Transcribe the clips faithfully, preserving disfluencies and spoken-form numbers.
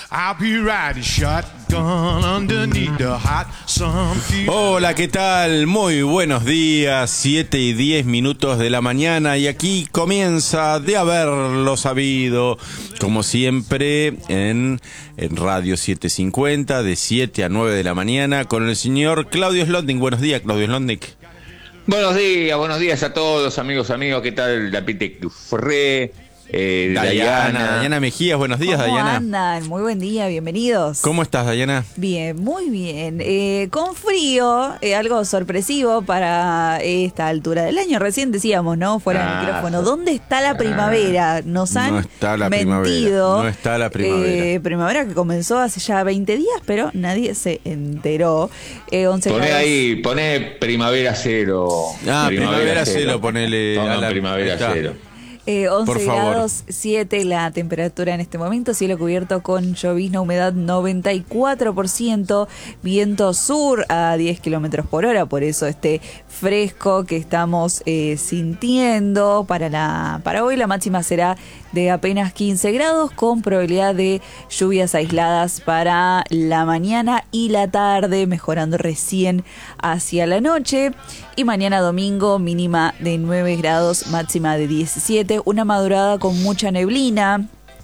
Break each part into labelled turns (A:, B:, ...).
A: I'll be riding shotgun underneath the hot sun.
B: Hola, ¿qué tal? Muy buenos días, siete y diez minutos de la mañana y aquí comienza De Haberlo Sabido, como siempre en, en Radio setecientos cincuenta de siete a nueve de la mañana con el señor Claudio Slotnick. Buenos días, Claudio Slotnick.
C: Buenos días, buenos días a todos, amigos, amigos. ¿Qué tal? La Pite Cufré, eh,
B: Dayana,
C: Dayana.
B: Dayana Mejías, buenos días,
D: ¿Cómo
B: Dayana.
D: andan? Muy buen día, bienvenidos.
B: ¿Cómo estás, Dayana?
D: Bien, muy bien. Eh, con frío, eh, algo sorpresivo para esta altura del año. Recién decíamos, ¿no? Fuera del
C: Ah,
D: micrófono. ¿Dónde está la primavera? Nos han
B: No está la
D: mentido.
B: primavera, no está la primavera.
D: Eh, primavera que comenzó hace ya veinte días, pero nadie se enteró. Eh, once
C: Poné
D: grados.
C: ahí, poné primavera cero.
B: Ah, primavera cero, ponele
C: Pongan
B: a la-
C: primavera
B: ahí está.
C: cero.
D: Eh, once
B: Por favor.
D: grados siete la temperatura en este momento, cielo cubierto con llovizna, humedad noventa y cuatro por ciento, viento sur a diez kilómetros por hora, por eso este fresco que estamos eh, sintiendo. Para, la, para hoy la máxima será de apenas quince grados con probabilidad de lluvias aisladas para la mañana y la tarde, mejorando recién hacia la noche. Y mañana domingo mínima de nueve grados, máxima de diecisiete, una madrugada con mucha neblina.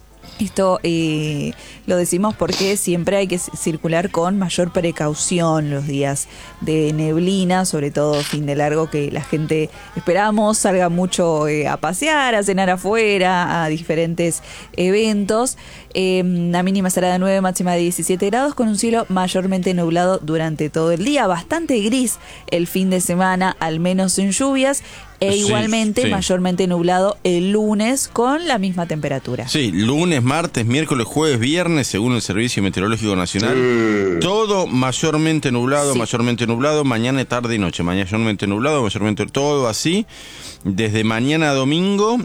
D: Esto eh, lo decimos porque siempre hay que circular con mayor precaución los días de neblina, sobre todo fin de largo, que la gente, esperamos, salga mucho eh, a pasear, a cenar afuera, a diferentes eventos. Eh, la mínima será de nueve, máxima de diecisiete grados, con un cielo mayormente nublado durante todo el día, bastante gris el fin de semana, al menos sin lluvias. E
B: Sí,
D: igualmente
B: sí.
D: mayormente nublado el lunes con la misma temperatura.
B: Sí, lunes, martes, miércoles, jueves, viernes, según el Servicio Meteorológico Nacional. Todo mayormente nublado,
D: Sí.
B: mayormente nublado, mañana, tarde y noche. Mayormente nublado, mayormente todo así. Desde mañana a domingo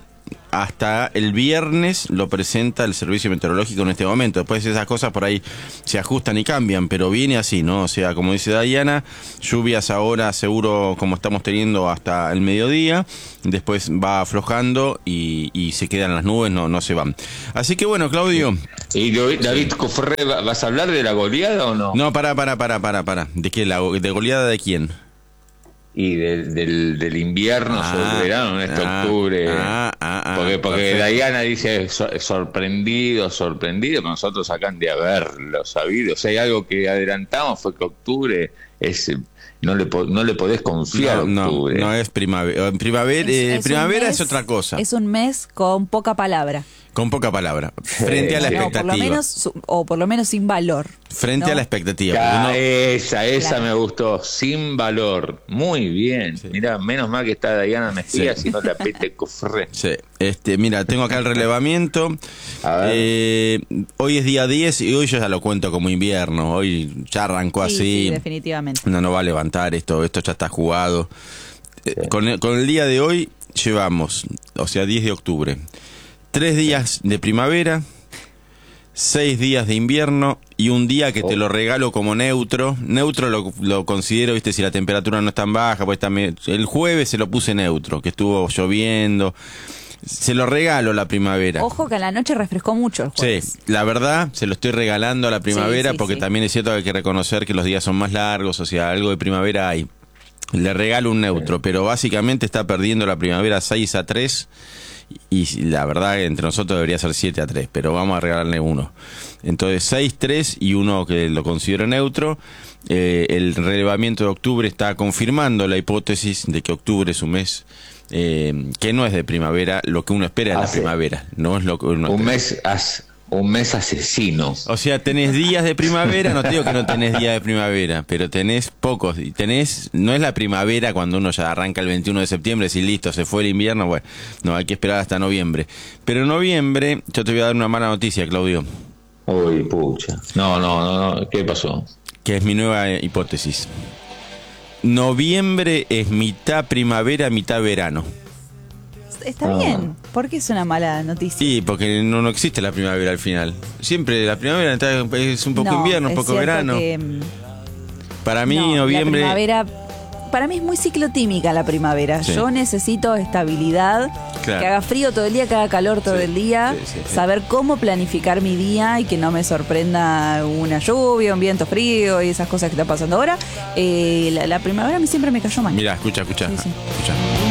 B: hasta el viernes lo presenta el Servicio Meteorológico en este momento. Después esas cosas por ahí se ajustan y cambian, pero viene así, ¿no? O sea, como dice Dayana, lluvias ahora seguro como estamos teniendo hasta el mediodía, después va aflojando y, y se quedan las nubes, no, no se van. Así que bueno, Claudio.
C: ¿Y David Cufré, vas a hablar de la goleada o no?
B: No, para, para, para, para, para. ¿De qué? La, ¿De goleada de quién?
C: Y del, del, del invierno
B: Ah,
C: sobre el verano, en este
B: ah,
C: octubre.
B: ah, ah, ah,
C: porque porque
B: perfecto.
C: Dayana dice so- sorprendido, sorprendido, pero nosotros acaban de haberlo sabido. O sea, hay algo que adelantamos, fue que octubre es eh, no le po- no le podés confiar
B: No,
C: a
B: no,
C: octubre.
B: no es primavera. En primavera, eh,
D: un
B: primavera
D: mes-
B: es otra cosa.
D: Es un mes con poca palabra.
B: Con poca palabra. Frente a la
C: Sí.
D: No, por
B: expectativa.
D: lo menos, su- o por lo menos sin valor.
B: Frente
D: ¿no?
B: a la expectativa.
C: Ya,
B: porque
C: esa, esa
D: Claro.
C: me gustó, sin valor. Muy bien. Mirá, menos mal que está Dayana Mejía,
B: Sí.
C: si no la pete Cufré.
B: Sí, este, mira, tengo acá el relevamiento.
C: A ver.
B: Eh, hoy es día diez y hoy yo ya lo cuento como invierno. Hoy ya arrancó
D: Sí,
B: así.
D: sí, definitivamente.
B: No, no va a levantar esto, esto ya está jugado. Eh, con, el, con el día de hoy llevamos, o sea, diez de octubre, tres días de primavera, seis días de invierno y un día que te
C: Oh.
B: lo regalo como neutro. Neutro lo, lo considero, viste, si la temperatura no es tan baja, pues también. El jueves se lo puse neutro, que estuvo lloviendo. Se lo regalo la primavera.
D: Ojo que a la noche refrescó mucho el
B: Sí,
D: jueves.
B: la verdad, se lo estoy regalando a la primavera
D: Sí, sí,
B: porque
D: sí.
B: también es cierto que hay que reconocer que los días son más largos, o sea, algo de primavera hay. Le regalo un neutro, pero básicamente está perdiendo la primavera seis a tres y la verdad entre nosotros debería ser siete a tres, pero vamos a regalarle uno. Entonces seis, tres y uno que lo considero neutro. Eh, el relevamiento de octubre está confirmando la hipótesis de que octubre es un mes eh, que no es de primavera, lo que uno espera de la
C: Hace-
B: primavera, no es lo que uno
C: Un
B: espera.
C: mes, as- un mes asesino.
B: O sea, tenés días de primavera, no te digo que no tenés días de primavera, pero tenés pocos. Y tenés, no es la primavera cuando uno ya arranca el veintiuno de septiembre, si listo, se fue el invierno, bueno, no, hay que esperar hasta noviembre. Pero en noviembre, yo te voy a dar una mala noticia, Claudio,
C: Uy, pucha. No, no, no, no. ¿Qué pasó?
B: que es mi nueva eh, hipótesis. Noviembre es mitad primavera, mitad verano.
D: Está
C: Ah.
D: bien. ¿Por qué es una mala noticia?
B: Sí, porque no, no existe la primavera al final. Siempre la primavera está- es un poco
D: No,
B: invierno, un
D: es
B: poco
D: cierto
B: verano.
D: que, mm,
B: Para mí,
D: no,
B: noviembre...
D: La primavera para mí es muy ciclotímica la primavera.
B: Sí.
D: Yo necesito estabilidad,
B: Claro.
D: que haga frío todo el día, que haga calor todo
B: Sí,
D: el día,
B: sí, sí, sí.
D: saber cómo planificar mi día y que no me sorprenda una lluvia, un viento frío y esas cosas que está pasando ahora. Eh, la, la primavera a mí siempre me cayó mal.
B: Mira, escucha, escucha.
D: Sí, sí.
B: Escucha.